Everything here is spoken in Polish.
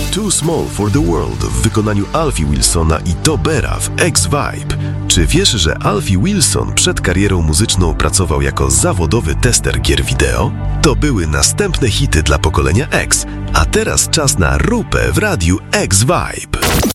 Too Small for the World w wykonaniu Alfie Wilsona i Tobera w X-Vibe. Czy wiesz, że Alfie Wilson przed karierą muzyczną pracował jako zawodowy tester gier wideo? To były następne hity dla pokolenia X, a teraz czas na Rupę w radiu X-Vibe.